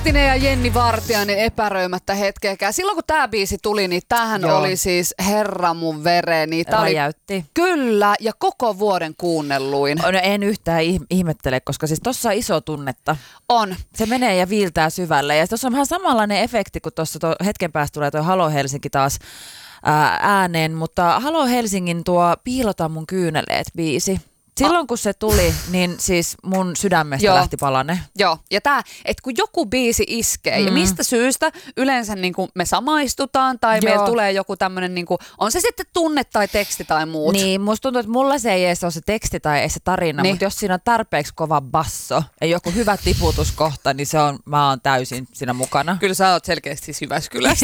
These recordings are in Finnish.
Lehtinen ja Jenni Vartiainen epäröimättä hetkeäkään. Silloin kun tää biisi tuli, niin tämähän oli siis herra mun vereni. Räjäytti. Kyllä, ja koko vuoden kuunnelluin. No, en yhtään ihmettele, koska siis tossa on iso tunnetta. On. Se menee ja viiltää syvälle. Ja tossa on vähän samanlainen efekti, kun tuossa hetken päästä tulee toi Halo Helsinki taas ääneen. Mutta Halo Helsingin tuo Piilota mun kyyneleet -biisi. Silloin kun se tuli, niin siis mun sydämestä lähti palane. Joo, ja tää, että kun joku biisi iskee, ja mistä syystä yleensä niin kuin me samaistutaan, tai meillä tulee joku tämmönen, niin kuin, on se sitten tunne tai teksti tai muut. Niin, musta tuntuu, että mulla se ei edes ole se teksti tai ei se tarina, mutta jos siinä on tarpeeksi kova basso ja joku hyvä tiputuskohta, niin mä oon täysin siinä mukana. Kyllä sä oot selkeästi siis Jyväskylästä.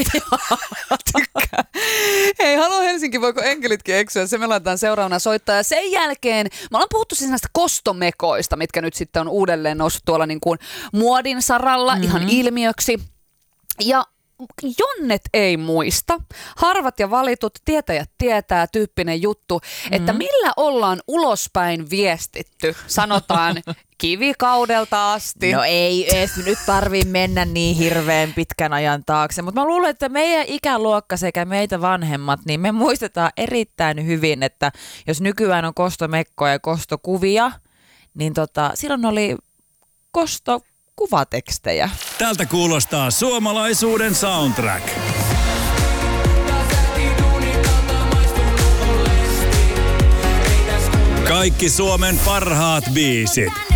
Hei, Halo Helsinki, voiko enkelitkin eksyä? Se me laitetaan seuraavana soittaa. Ja sen jälkeen me ollaan puhuttu siis näistä kostomekoista, mitkä nyt sitten on uudelleen noussut tuolla niin kuin muodin saralla ihan ilmiöksi. Ja Jonnet ei muista. Harvat ja valitut, tietäjät tietää -tyyppinen juttu, että millä ollaan ulospäin viestitty, sanotaan kivikaudelta asti. No ei edes nyt tarvii mennä niin hirveän pitkän ajan taakse, mutta mä luulen, että meidän ikäluokka sekä meitä vanhemmat, niin me muistetaan erittäin hyvin, että jos nykyään on kostomekkoja ja kostokuvia, niin silloin oli kuvatekstejä. Tältä kuulostaa suomalaisuuden soundtrack. Kaikki Suomen parhaat biisit.